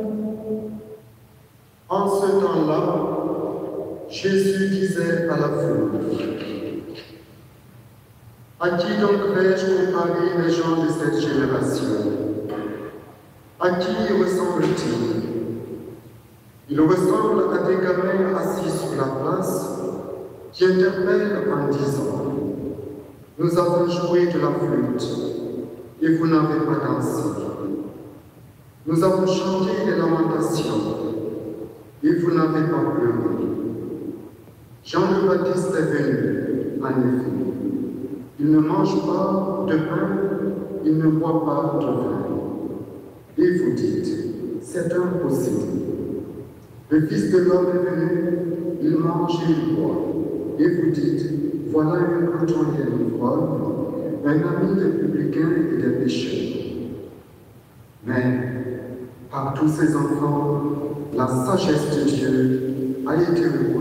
En ce temps-là, Jésus disait à la foule, « À qui donc vais-je comparer les gens de cette génération? À qui ressemblent-ils? Ils ressemblent à des gamins assis sur la place qui interpellent en disant, « Nous avons joué de la flûte et vous n'avez pas dansé. Nous avons chanté des lamentations et vous n'avez pas pleuré. » Jean le Baptiste est venu, en effet. Il ne mange pas de pain, il ne boit pas de vin. Et vous dites, c'est impossible. Le Fils de l'homme est venu, il mange et il boit. Et vous dites, voilà un couturier ivrogne, un ami des publicains et des pécheurs. Mais par tous ces enfants, la sagesse de Dieu a été reconnue.